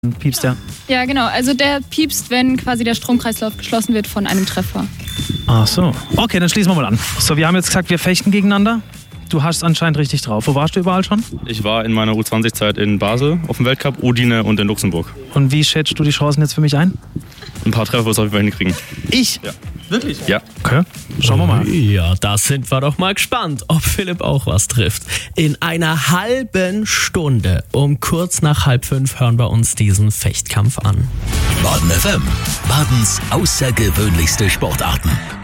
piepst der? Ja, genau. Also der piepst, wenn quasi der Stromkreislauf geschlossen wird von einem Treffer. Ach so. Okay, dann schließen wir mal an. So, wir haben jetzt gesagt, wir fechten gegeneinander. Du hast anscheinend richtig drauf. Wo warst du überall schon? Ich war in meiner U20-Zeit in Basel auf dem Weltcup, Udine und in Luxemburg. Und wie schätzt du die Chancen jetzt für mich ein? Ein paar Treffer wirst du auf jeden Fall hinkriegen. Ich? Ja. Wirklich? Ja. Okay, schauen wir mal. Ja, da sind wir doch mal gespannt, ob Philipp auch was trifft. In einer halben Stunde, um kurz nach 4:30, hören wir uns diesen Fechtkampf an. Baden FM, Badens außergewöhnlichste Sportarten.